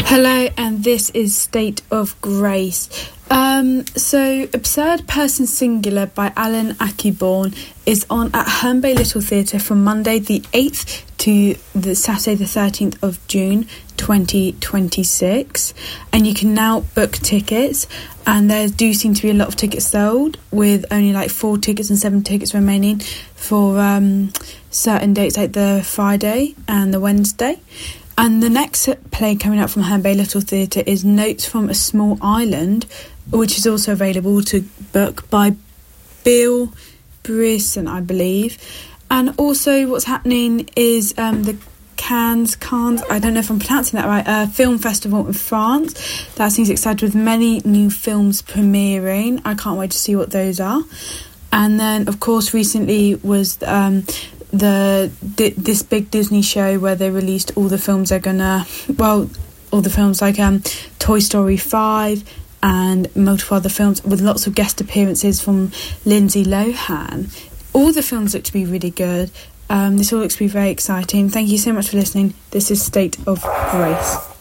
Hello, and this is State of Grace. So Absurd Person Singular by Alan Ayckbourn is on at Herne Bay Little Theatre from Monday the 8th to the Saturday the 13th of June 2026, and you can now book tickets, and there do seem to be a lot of tickets sold, with only like 4 tickets and 7 tickets remaining for certain dates like the Friday and the Wednesday. And the next play coming up from Herne Bay Little Theatre is Notes from a Small Island, which is also available to book, by Bill Bryson, I believe. And also what's happening is the Cannes, I don't know if I'm pronouncing that right, film festival in France. That seems exciting, with many new films premiering. I can't wait to see what those are. And then, of course, recently was this big Disney show where they released all the films all the films like Toy Story 5 and multiple other films, with lots of guest appearances from Lindsay Lohan. All the films look to be really good. This all looks to be very exciting. Thank you so much for listening. This is State of Grace.